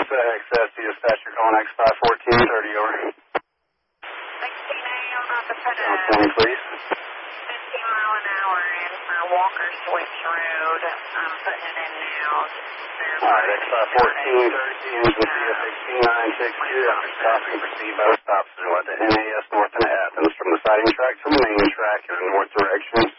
XS, dispatcher calling X51430, over. 16A, I'll drop the put 20, please. 15 mile an hour in for Walker Switch Road. I'm putting it in now. Alright, X51430, engine CF18962, after stopping, proceed by the stop sign at the NAS north and Athens from the siding track to the main track in the north direction.